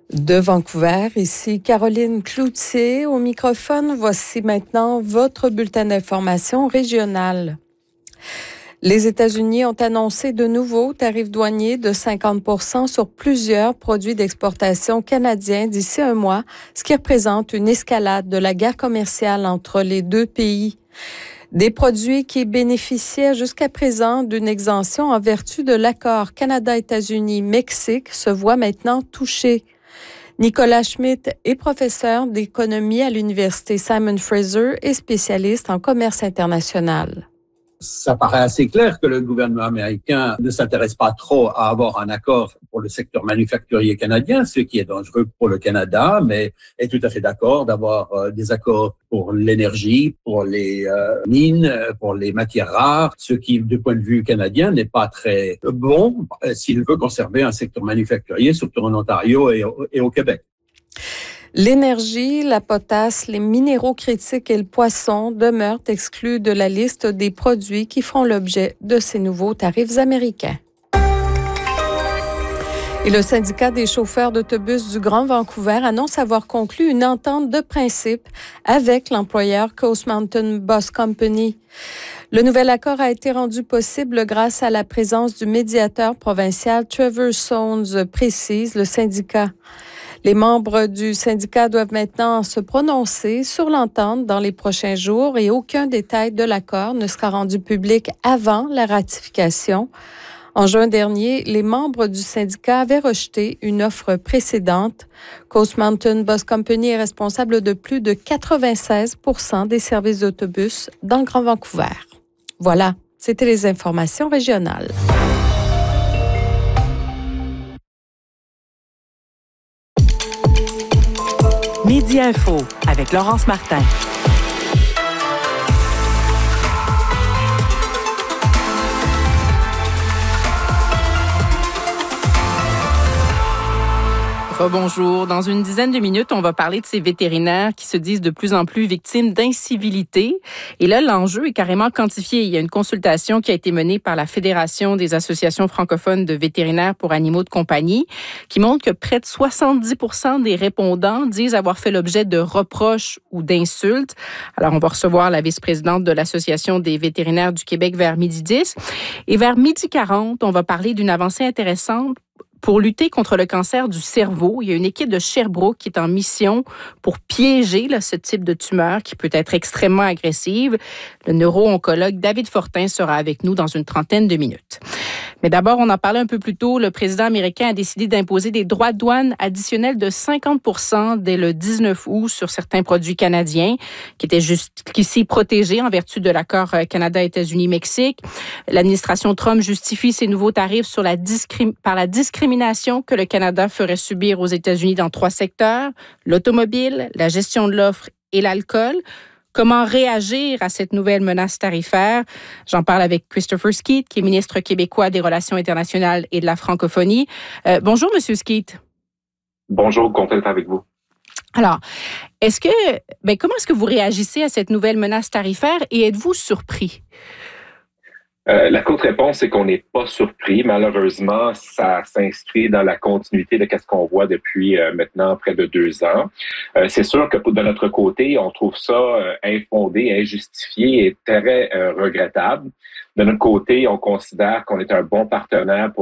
De Vancouver, ici Caroline Cloutier au microphone. Voici maintenant votre bulletin d'information régionale. Les États-Unis ont annoncé de nouveaux tarifs douaniers de 50% sur plusieurs produits d'exportation canadiens d'ici un mois, ce qui représente une escalade de la guerre commerciale entre les deux pays. Des produits qui bénéficiaient jusqu'à présent d'une exemption en vertu de l'accord Canada-États-Unis-Mexique se voient maintenant touchés. Nicolas Schmitt est professeur d'économie à l'Université Simon Fraser et spécialiste en commerce international. Ça paraît assez clair que le gouvernement américain ne s'intéresse pas trop à avoir un accord pour le secteur manufacturier canadien, ce qui est dangereux pour le Canada, mais est tout à fait d'accord d'avoir des accords pour l'énergie, pour les mines, pour les matières rares, ce qui, du point de vue canadien, n'est pas très bon s'il veut conserver un secteur manufacturier, surtout en Ontario et au Québec. L'énergie, la potasse, les minéraux critiques et le poisson demeurent exclus de la liste des produits qui feront l'objet de ces nouveaux tarifs américains. Et le syndicat des chauffeurs d'autobus du Grand Vancouver annonce avoir conclu une entente de principe avec l'employeur Coast Mountain Bus Company. Le nouvel accord a été rendu possible grâce à la présence du médiateur provincial Trevor Soanes, précise le syndicat. Les membres du syndicat doivent maintenant se prononcer sur l'entente dans les prochains jours et aucun détail de l'accord ne sera rendu public avant la ratification. En juin dernier, les membres du syndicat avaient rejeté une offre précédente. Coast Mountain Bus Company est responsable de plus de 96% des services d'autobus dans le Grand Vancouver. Voilà, c'était les informations régionales. Midi Info avec Laurence Martin. Bonjour. Dans une dizaine de minutes, on va parler de ces vétérinaires qui se disent de plus en plus victimes d'incivilité. Et là, l'enjeu est carrément quantifié. Il y a une consultation qui a été menée par la Fédération des associations francophones de vétérinaires pour animaux de compagnie qui montre que près de 70% des répondants disent avoir fait l'objet de reproches ou d'insultes. Alors, on va recevoir la vice-présidente de l'Association des vétérinaires du Québec vers 12h10. Et vers 12h40, on va parler d'une avancée intéressante pour lutter contre le cancer du cerveau. Il y a une équipe de Sherbrooke qui est en mission pour piéger ce type de tumeur qui peut être extrêmement agressive. Le neuro-oncologue David Fortin sera avec nous dans une trentaine de minutes. Mais d'abord, on en parlait un peu plus tôt, le président américain a décidé d'imposer des droits de douane additionnels de 50% dès le 19 août sur certains produits canadiens qui étaient jusqu'ici protégés en vertu de l'accord Canada-États-Unis-Mexique. L'administration Trump justifie ces nouveaux tarifs par la discrimination que le Canada ferait subir aux États-Unis dans 3 secteurs, l'automobile, la gestion de l'offre et l'alcool. Comment réagir à cette nouvelle menace tarifaire? J'en parle avec Christopher Skeete, qui est ministre québécois des Relations internationales et de la francophonie. Bonjour, Monsieur Skeete. Bonjour, content d'être avec vous. Alors, comment est-ce que vous réagissez à cette nouvelle menace tarifaire et êtes-vous surpris? La courte réponse, c'est qu'on n'est pas surpris. Malheureusement, ça s'inscrit dans la continuité de ce qu'on voit depuis maintenant près de 2 ans. C'est sûr que de notre côté, on trouve ça infondé, injustifié et très regrettable. De notre côté, on considère qu'on est un bon partenaire pour